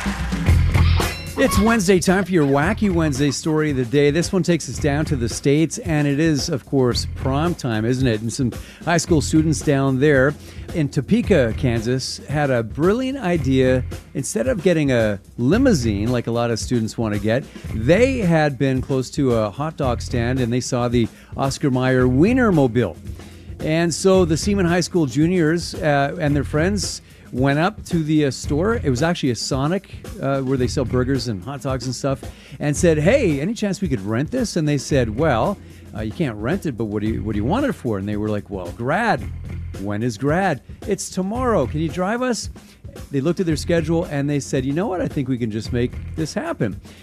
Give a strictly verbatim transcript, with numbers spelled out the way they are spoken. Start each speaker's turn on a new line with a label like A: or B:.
A: It's Wednesday, time for your Wacky Wednesday story of the day. This one takes us down to the States, and it is, of course, prom time, isn't it? And some high school students down there in Topeka, Kansas, had a brilliant idea. Instead of getting a limousine, like a lot of students want to get, they had been close to a hot dog stand, and they saw the Oscar Mayer Wienermobile. And so the Seaman High School juniors uh, and their friends went up to the uh, store. It was actually a Sonic uh, where they sell burgers and hot dogs and stuff, and said, "Hey, any chance we could rent this?" And they said, "Well, uh, you can't rent it, but what do you what do you want it for?" And they were like, "Well, grad. When is grad?" "It's tomorrow. Can you drive us?" They looked at their schedule and they said, "You know what? I think we can just make this happen."